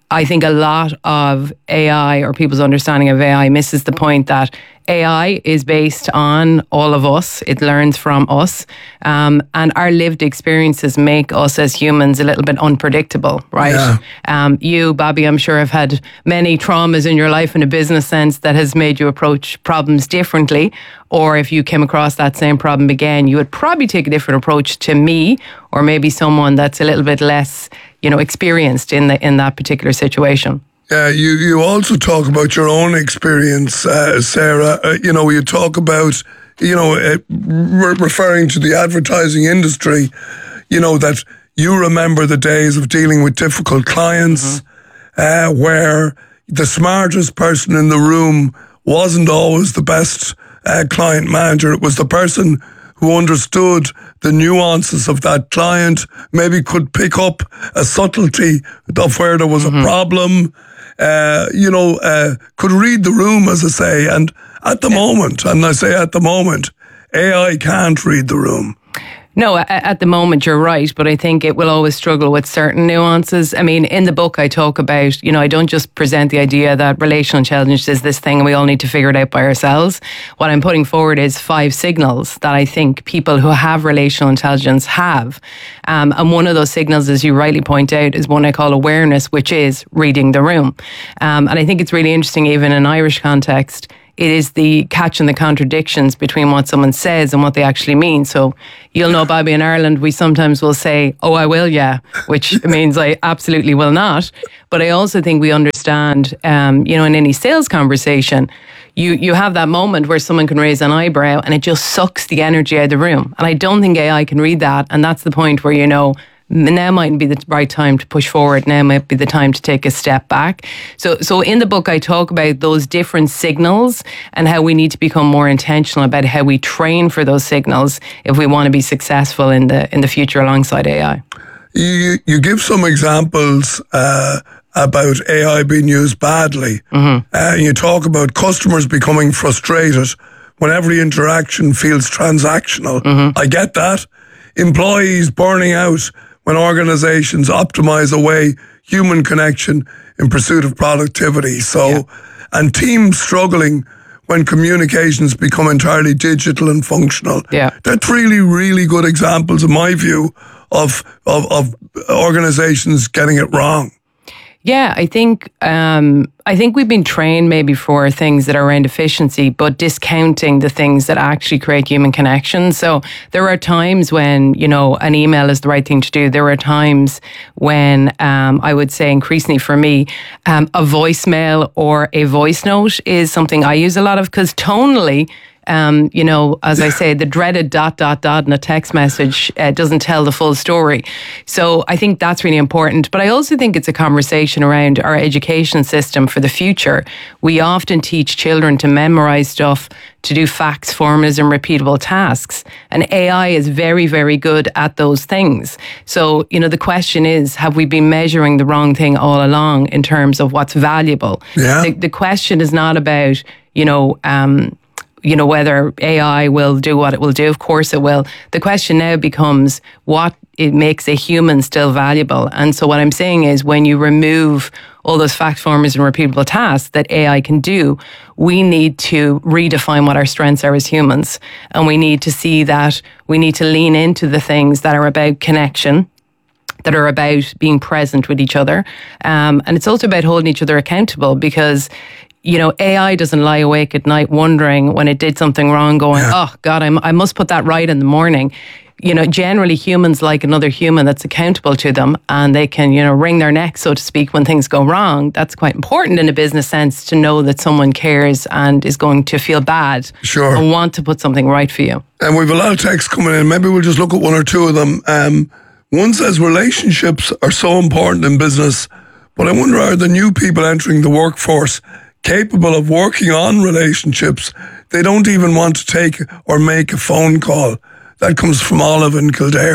I think a lot of A I, or people's understanding of A I, misses the point that A I is based on all of us. It learns from us. Um, and our lived experiences make us as humans a little bit unpredictable, right? Yeah. Um, you, Bobby, I'm sure have had many traumas in your life in a business sense that has made you approach problems differently. Or if you came across that same problem again, you would probably take a different approach to me, or maybe someone that's a little bit less, you know, experienced in the in that particular situation. Yeah, you, you also talk about your own experience, uh, Sarah. Uh, you know, you talk about, you know, uh, re- referring to the advertising industry, you know, that you remember the days of dealing with difficult clients, mm-hmm. uh, where the smartest person in the room wasn't always the best uh, client manager. It was the person who understood the nuances of that client, maybe could pick up a subtlety of where there was mm-hmm. a problem, uh, you know, uh, could read the room, as I say. And at the yeah. moment, and I say at the moment, A I can't read the room. No, at the moment you're right, but I think it will always struggle with certain nuances. I mean, in the book I talk about, you know, I don't just present the idea that relational intelligence is this thing and we all need to figure it out by ourselves. What I'm putting forward is five signals that I think people who have relational intelligence have. Um, and one of those signals, as you rightly point out, is one I call awareness, which is reading the room. Um, and I think it's really interesting, even in Irish context, it is the catching the contradictions between what someone says and what they actually mean. So you'll know, Bobby, in Ireland, we sometimes will say, oh, I will, yeah, which means I absolutely will not. But I also think we understand, um, you know, in any sales conversation, you, you have that moment where someone can raise an eyebrow and it just sucks the energy out of the room. And I don't think A I can read that. And that's the point where, you know, now mightn't be the right time to push forward. Now might be the time to take a step back. So, so in the book, I talk about those different signals and how we need to become more intentional about how we train for those signals if we want to be successful in the in the future alongside A I. You you give some examples uh, about A I being used badly. Mm-hmm. Uh, you talk about customers becoming frustrated when every interaction feels transactional. Mm-hmm. I get that. Employees burning out when organizations optimize away human connection in pursuit of productivity. So, yeah. and teams struggling when communications become entirely digital and functional. Yeah. That's really, really good examples, in my view, of, of, of organizations getting it wrong. Yeah, I think um, I think we've been trained maybe for things that are around efficiency, but discounting the things that actually create human connection. So there are times when, you know, an email is the right thing to do. There are times when um, I would say increasingly for me, um, a voicemail or a voice note is something I use a lot of because tonally, Um, you know, as I say, the dreaded dot, dot, dot in a text message uh, doesn't tell the full story. So I think that's really important. But I also think it's a conversation around our education system for the future. We often teach children to memorize stuff, to do facts, formulas and repeatable tasks. And A I is very, very good at those things. So, you know, the question is, have we been measuring the wrong thing all along in terms of what's valuable? Yeah. The, the question is not about, you know, um, you know, whether A I will do what it will do. Of course it will. The question now becomes what it makes a human still valuable. And so what I'm saying is when you remove all those fact formulas and repeatable tasks that A I can do, we need to redefine what our strengths are as humans. And we need to see that we need to lean into the things that are about connection, that are about being present with each other. Um, and it's also about holding each other accountable because, you know, A I doesn't lie awake at night wondering when it did something wrong, going, yeah. oh, God, I'm, I must put that right in the morning. You know, generally humans like another human that's accountable to them and they can, you know, wring their neck, so to speak, when things go wrong. That's quite important in a business sense to know that someone cares and is going to feel bad sure. and want to put something right for you. And we've a lot of texts coming in. Maybe we'll just look at one or two of them. Um, one says relationships are so important in business, but I wonder, are the new people entering the workforce capable of working on relationships? They don't even want to take or make a phone call. That comes from Olive in Kildare.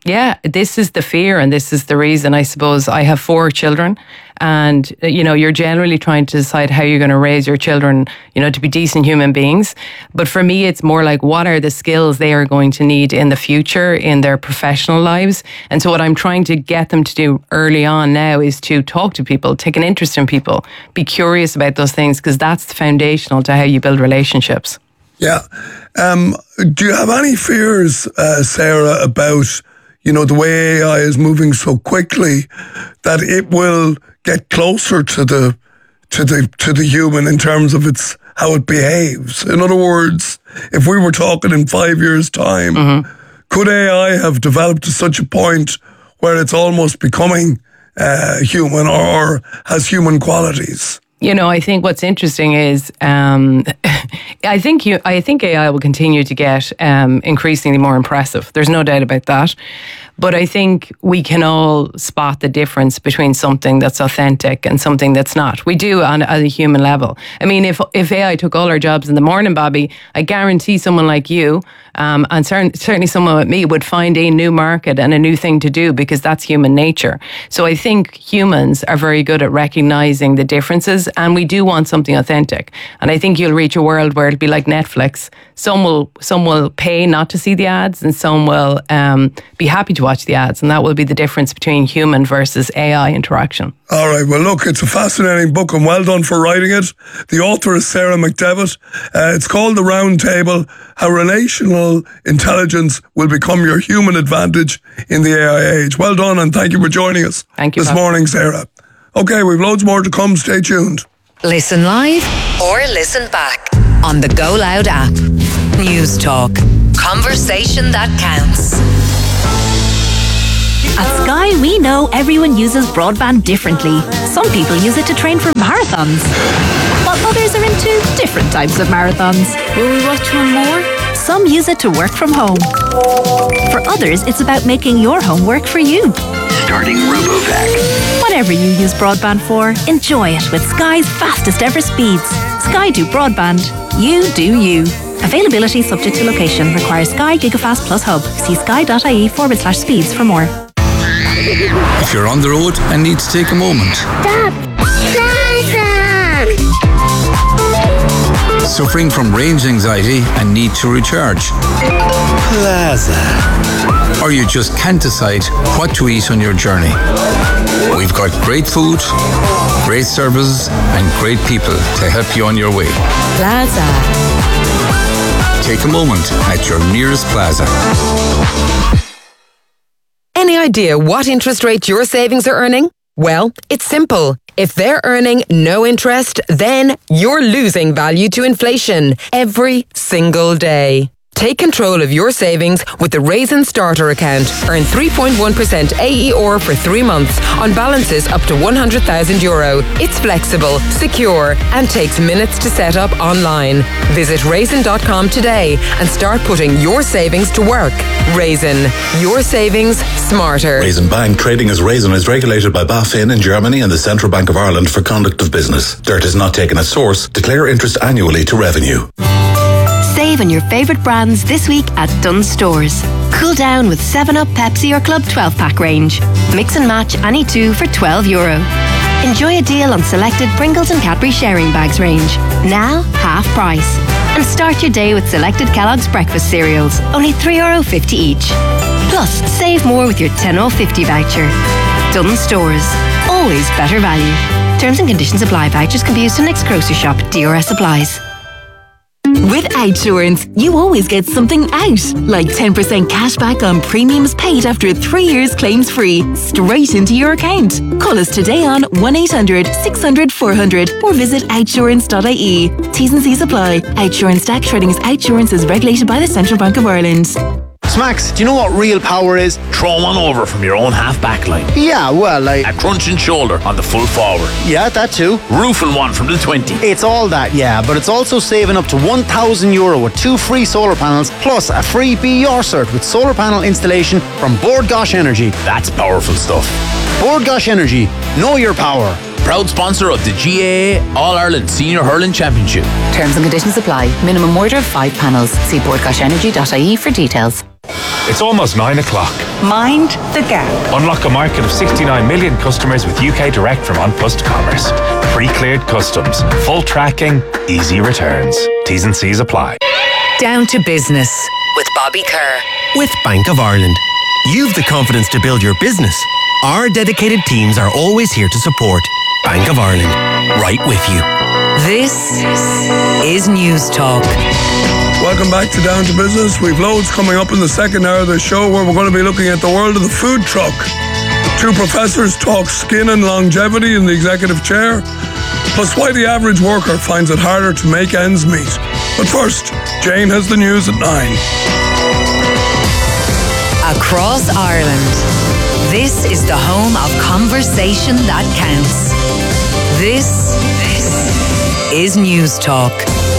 Yeah, this is the fear, and this is the reason, I suppose. I have four children, and, you know, you're generally trying to decide how you're going to raise your children, you know, to be decent human beings. But for me, it's more like, what are the skills they are going to need in the future, in their professional lives? And so what I'm trying to get them to do early on now is to talk to people, take an interest in people, be curious about those things, because that's foundational to how you build relationships. Yeah. Um, do you have any fears, uh, Sarah, about, you know, the way A I is moving so quickly that it will get closer to the to the to the human in terms of its how it behaves? In other words, if we were talking in five years' time, mm-hmm. could A I have developed to such a point where it's almost becoming uh, human or, or has human qualities? You know, I think what's interesting is, um, I think you, I think A I will continue to get um, increasingly more impressive. There's no doubt about that. But I think we can all spot the difference between something that's authentic and something that's not. We do on, on a human level. I mean, if if A I took all our jobs in the morning, Bobby, I guarantee someone like you, um, and certain, certainly someone like me, would find a new market and a new thing to do, because that's human nature. So I think humans are very good at recognizing the differences, and we do want something authentic. And I think you'll reach a world where it'll be like Netflix. Some will some will pay not to see the ads, and some will um, be happy to watch the ads, and that will be the difference between human versus A I interaction. All right, well, look, it's a fascinating book, and well done for writing it. The author is Sarah McDevitt. Uh, it's called The Round Table, How Relational Intelligence Will Become Your Human Advantage in the A I Age. Well done, and thank you for joining us thank you, this Bob. morning, Sarah. Okay, we've loads more to come. Stay tuned. Listen live or listen back on the Go Loud app. News Talk. Conversation that counts. At Sky, we know everyone uses broadband differently. Some people use it to train for marathons, while others are into different types of marathons. Will we watch one more? Some use it to work from home. For others, it's about making your home work for you. Starting RoboVac. Whatever you use broadband for, enjoy it with Sky's fastest ever speeds. Sky do broadband. You do you. Availability subject to location. Requires Sky Gigafast Plus Hub. See sky.ie forward slash speeds for more. If you're on the road and need to take a moment. Stop! Plaza! Suffering from range anxiety and need to recharge. Plaza. Or you just can't decide what to eat on your journey. We've got great food, great services, and great people to help you on your way. Plaza. Take a moment at your nearest Plaza. Any idea what interest rate your savings are earning? Well, it's simple. If they're earning no interest, then you're losing value to inflation every single day. Take control of your savings with the Raisin Starter account. Earn three point one percent A E R for three months on balances up to one hundred thousand euro. It's flexible, secure, and takes minutes to set up online. Visit raisin dot com today and start putting your savings to work. Raisin, your savings smarter. Raisin Bank, trading as Raisin, is regulated by BaFin in Germany and the Central Bank of Ireland for conduct of business. Dirt is not taken at source. Declare interest annually to revenue. Save on your favourite brands this week at Dunnes Stores. Cool down with seven up, Pepsi or Club twelve pack range. Mix and match any two for twelve euro. Enjoy a deal on selected Pringles and Cadbury sharing bags range. Now, half price. And start your day with selected Kellogg's breakfast cereals. Only three euro fifty each. Plus, save more with your ten euro fifty voucher. Dunnes Stores. Always better value. Terms and conditions apply. Vouchers can be used in next grocery shop. D R S applies. With Outsurance, you always get something out, like ten percent cash back on premiums paid after three years claims free, straight into your account. Call us today on one eight hundred six hundred four hundred or visit outsurance dot I E. T's and C's apply. Outsurance D A C trading as Outsurance is regulated by the Central Bank of Ireland. Smacks, do you know what real power is? Throw one over from your own half back line. Yeah, well, like a crunching shoulder on the full forward. Yeah, that too. Roofing one from the twenty. It's all that, yeah, but it's also saving up to one thousand euro with two free solar panels plus a free Be Your Cert with solar panel installation from Bord Gáis Energy. That's powerful stuff. Bord Gáis Energy, know your power. Proud sponsor of the G A A All-Ireland Senior Hurling Championship. Terms and conditions apply. Minimum order of five panels. See bord gash energy dot I E for details. It's almost nine o'clock. Mind the gap. Unlock a market of sixty-nine million customers with U K Direct from An Post Commerce. Pre-cleared customs, full tracking, easy returns. T's and C's apply. Down to business with Bobby Kerr. With Bank of Ireland. You've the confidence to build your business. Our dedicated teams are always here to support. Bank of Ireland. Right with you. This is News Talk. Welcome back to Down to Business. We've loads coming up in the second hour of the show where we're going to be looking at the world of the food truck. Two professors talk skin and longevity in the executive chair, plus why the average worker finds it harder to make ends meet. But first, Jane has the news at nine. Across Ireland, this is the home of conversation that counts. This, this is News Talk.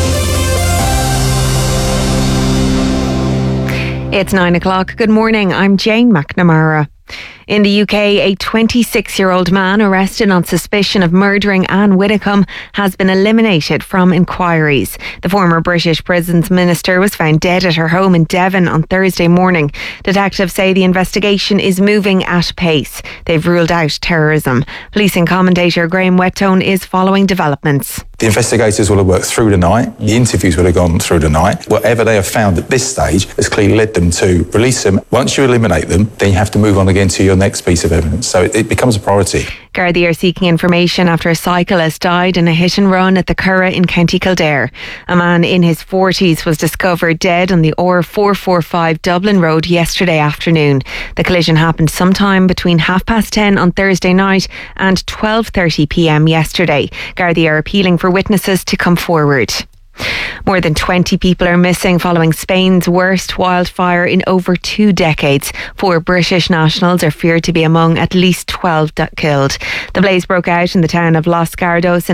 It's nine o'clock. Good morning. I'm Jane McNamara. In the U K, a twenty-six-year-old man arrested on suspicion of murdering Anne Widdecombe has been eliminated from inquiries. The former British Prisons Minister was found dead at her home in Devon on Thursday morning. Detectives say the investigation is moving at pace. They've ruled out terrorism. Policing commentator Graham Whettone is following developments. The investigators will have worked through the night. The interviews will have gone through the night. Whatever they have found at this stage has clearly led them to release them. Once you eliminate them, then you have to move on again to your next piece of evidence. So it, it becomes a priority. Gardaí are seeking information after a cyclist died in a hit and run at the Curragh in County Kildare. A man in his forties was discovered dead on the R four forty-five Dublin Road yesterday afternoon. The collision happened sometime between half past ten on Thursday night and twelve thirty p.m. yesterday. Gardaí are appealing for witnesses to come forward. More than twenty people are missing following Spain's worst wildfire in over two decades. Four British nationals are feared to be among at least twelve killed. The blaze broke out in the town of Los Gardos in